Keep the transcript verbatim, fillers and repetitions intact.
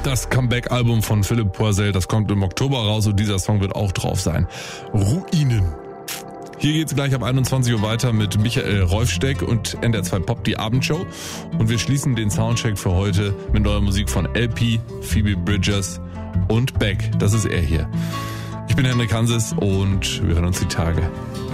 das Comeback-Album von Philipp Poisel, das kommt im Oktober raus und dieser Song wird auch drauf sein. Ruinen. Hier geht's gleich ab einundzwanzig Uhr weiter mit Michael Rolfsteck und N D R zwei Pop, die Abendshow. Und wir schließen den Soundcheck für heute mit neuer Musik von L P, Phoebe Bridgers und Beck. Das ist er hier. Ich bin Henrik Hanses und wir hören uns die Tage.